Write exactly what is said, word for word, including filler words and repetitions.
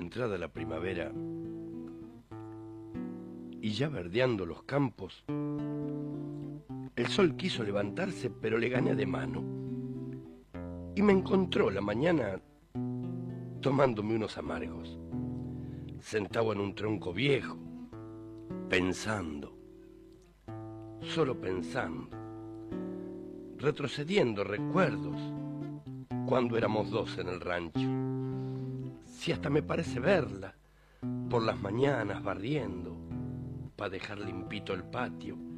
entrada la primavera y ya verdeando los campos, el sol quiso levantarse, pero le gané de mano y me encontró la mañana tomándome unos amargos, sentado en un tronco viejo, pensando, solo pensando, retrocediendo recuerdos cuando éramos dos en el rancho. Si hasta me parece verla por las mañanas barriendo para dejar limpito el patio